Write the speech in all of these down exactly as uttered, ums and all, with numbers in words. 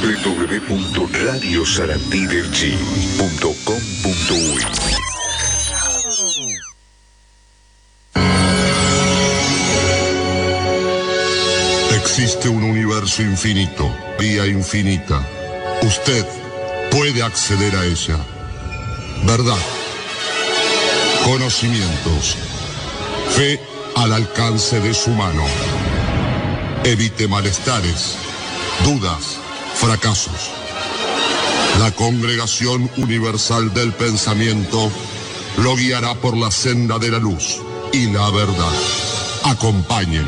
w w w punto radio sarandí delchi punto com punto u i. Existe un universo infinito, vía infinita. Usted puede acceder a ella. Verdad, conocimientos, fe al alcance de su mano. Evite malestares, dudas, fracasos. La Congregación Universal del Pensamiento lo guiará por la senda de la luz y la verdad. Acompáñenos.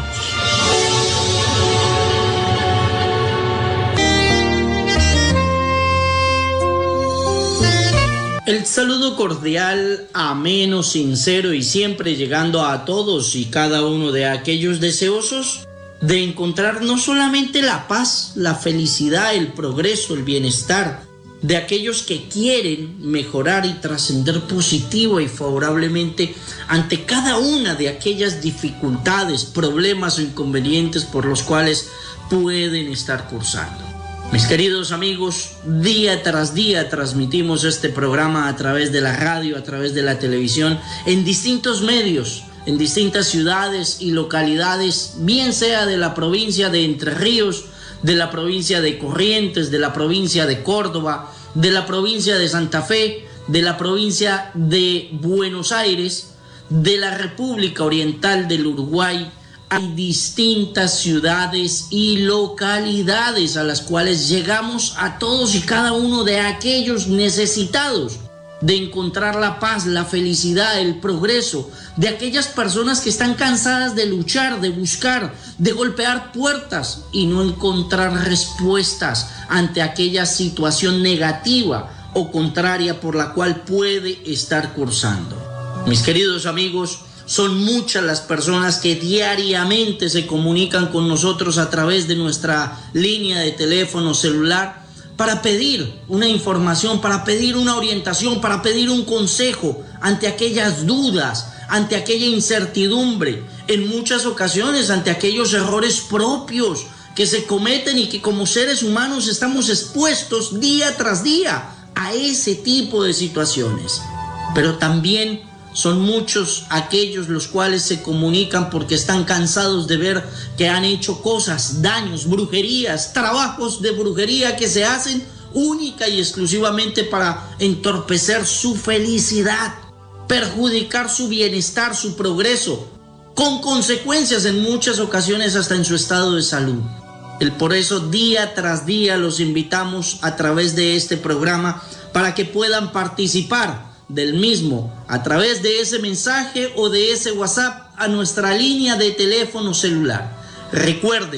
El saludo cordial, ameno, sincero y siempre llegando a todos y cada uno de aquellos deseosos de encontrar no solamente la paz, la felicidad, el progreso, el bienestar, de aquellos que quieren mejorar y trascender positivo y favorablemente ante cada una de aquellas dificultades, problemas o inconvenientes por los cuales pueden estar cursando. Mis queridos amigos, día tras día transmitimos este programa a través de la radio, a través de la televisión, en distintos medios, en distintas ciudades y localidades, bien sea de la provincia de Entre Ríos, de la provincia de Corrientes, de la provincia de Córdoba, de la provincia de Santa Fe, de la provincia de Buenos Aires, de la República Oriental del Uruguay. Hay distintas ciudades y localidades a las cuales llegamos a todos y cada uno de aquellos necesitados de encontrar la paz, la felicidad, el progreso, de aquellas personas que están cansadas de luchar, de buscar, de golpear puertas y no encontrar respuestas ante aquella situación negativa o contraria por la cual puede estar cursando. Mis queridos amigos, son muchas las personas que diariamente se comunican con nosotros a través de nuestra línea de teléfono celular para pedir una información, para pedir una orientación, para pedir un consejo ante aquellas dudas, ante aquella incertidumbre, en muchas ocasiones ante aquellos errores propios que se cometen y que como seres humanos estamos expuestos día tras día a ese tipo de situaciones. Pero también son muchos aquellos los cuales se comunican porque están cansados de ver que han hecho cosas, daños, brujerías, trabajos de brujería que se hacen única y exclusivamente para entorpecer su felicidad, perjudicar su bienestar, su progreso, con consecuencias en muchas ocasiones hasta en su estado de salud. El por eso día tras día los invitamos a través de este programa para que puedan participar del mismo a través de ese mensaje o de ese WhatsApp a nuestra línea de teléfono celular. Recuerden